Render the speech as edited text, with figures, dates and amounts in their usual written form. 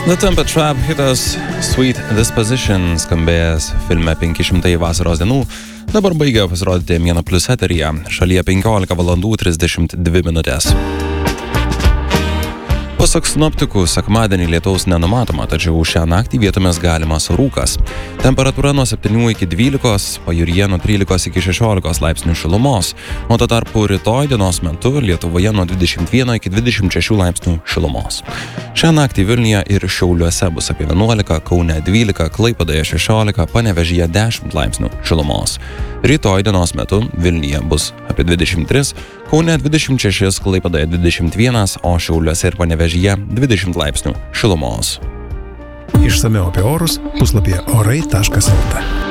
The Temper Trap hitas Sweet Disposition skambėjęs filme 500 vasaros dienų dabar baigia pasirodyti Mėno Plus eteryje. Šalyje 15 valandų 32 minutės. Pasak sinoptikų, sekmadienį lietaus nenumatoma, tačiau šią naktį vietomis galimas rūkas. Temperatūra nuo 7 iki 12, pajūryje nuo 13 iki 16 laipsnių šilumos, o tuo tarpu rytoj dienos metu Lietuvoje nuo 21 iki 26 laipsnių šilumos. Šią naktį Vilniuje ir Šiauliuose bus apie 11, Kaune 12, Klaipėdoje 16, Panevėžyje 10 laipsnių šilumos. Rytoj dienos metu Vilniuje bus apie 23, Kaune 26, Klaipėdoje 21, o Šiauliuose ir Panevėžyje 20 laipsnių šilumos. Išsamiau apie orus puslapyje orai.lt.